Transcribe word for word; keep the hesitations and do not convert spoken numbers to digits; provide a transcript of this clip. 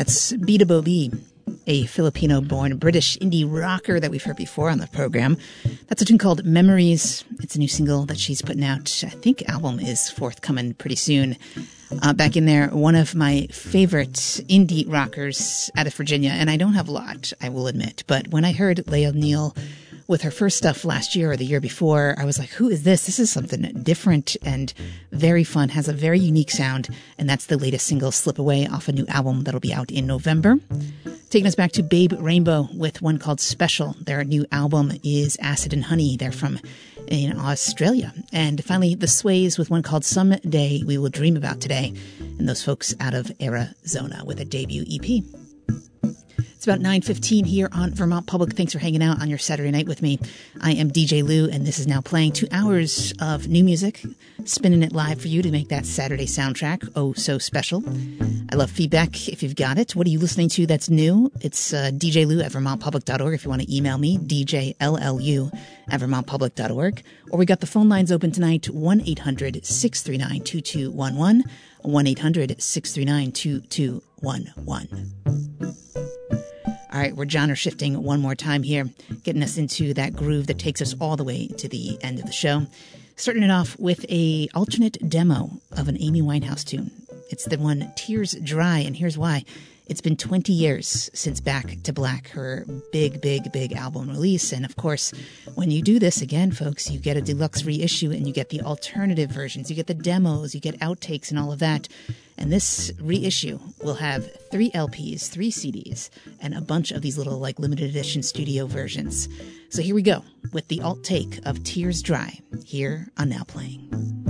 That's Bida Bobby, a Filipino-born British indie rocker that we've heard before on the program. That's a tune called Memories. It's a new single that she's putting out. I think album is forthcoming pretty soon. Uh, back in there, one of my favorite indie rockers out of Virginia, and I don't have a lot, I will admit, but when I heard Leah Neal with her first stuff last year or the year before, I was like, who is this? This is something different and very fun, has a very unique sound, and that's the latest single, Slip Away, off a new album that'll be out in November. Taking us back to Babe Rainbow with one called Special. Their new album is Acid and Honey. They're from in Australia. And finally, The Sways with one called Someday We Will Dream About Today. And those folks out of Arizona with a debut E P. It's about nine fifteen here on Vermont Public. Thanks for hanging out on your Saturday night with me. I am D J Lou, and this is now playing two hours of new music, spinning it live for you to make that Saturday soundtrack oh so special. I love feedback if you've got it. What are you listening to that's new? It's uh, D J Lou at vermont public dot org if you want to email me, D J L L U at vermont public dot org. Or we got the phone lines open tonight, one eight hundred six three nine two two one one, one eight hundred six three nine two two one one. All right, we're genre shifting one more time here, getting us into that groove that takes us all the way to the end of the show. Starting it off with a alternate demo of an Amy Winehouse tune. It's the one Tears Dry, and here's why. It's been twenty years since Back to Black, her big, big, big album release. And of course, when you do this again, folks, you get a deluxe reissue and you get the alternative versions, you get the demos, you get outtakes and all of that. And this reissue will have three L Ps, three C Ds, and a bunch of these little like limited edition studio versions. So here we go with the alt take of Tears Dry here on Now Playing.